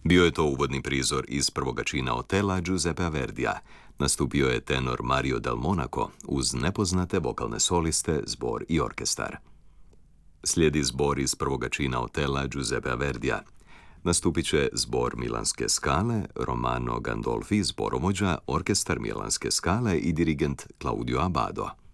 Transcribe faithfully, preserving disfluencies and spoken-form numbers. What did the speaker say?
Bio je to uvodni prizor iz prvoga čina Otela Giuseppea Verdija. Nastupio je tenor Mario Del Monaco uz nepoznate vokalne soliste, zbor i orkestar. Slijedi zbor iz prvoga čina Otela Giuseppea Verdija. Nastupit će zbor Milanske Scale, Romano Gandolfi, zborovođa, orkestar Milanske Scale i dirigent Claudio Abbado.